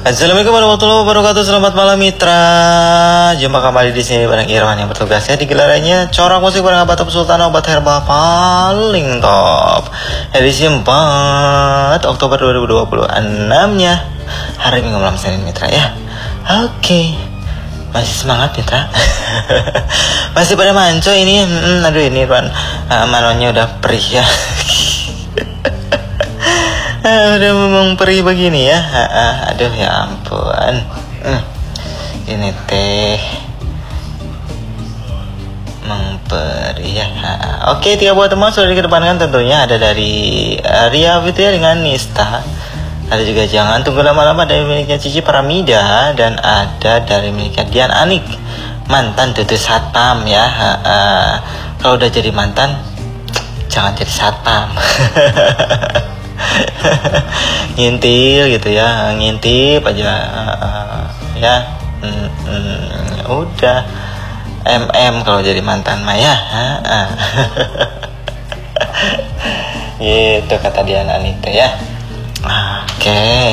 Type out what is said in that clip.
Assalamualaikum warahmatullahi wabarakatuh. Selamat malam mitra. Jumpa kembali di sini bareng Irwan yang bertugasnya di gelarannya Corak Musik bareng Abah Top Sultan, obat herbal paling top. Edisi 4 Oktober 2026-nya. Hari Minggu malam Senin mitra ya. Oke. Masih semangat mitra. Masih pada manco ini. Aduh ini Irwan manonya udah perih ya. Udah ngomong perih begini ya. Aduh ya ampun. Ini teh mengperih ya. Oke, 3 buah teman sudah dikedepankan tentunya. Ada dari Ria Fitria dengan Nista. Ada juga Jangan Tunggu Lama-Lama dari miliknya Cici Paramida. Dan ada dari miliknya Dian Anik, mantan tutu satpam ya. Kalau udah jadi mantan jangan jadi satpam. Ngintil gitu ya, ngintip aja ya. Udah kalau jadi mantan mah ya. Gitu kata Dian Anita ya. Oke.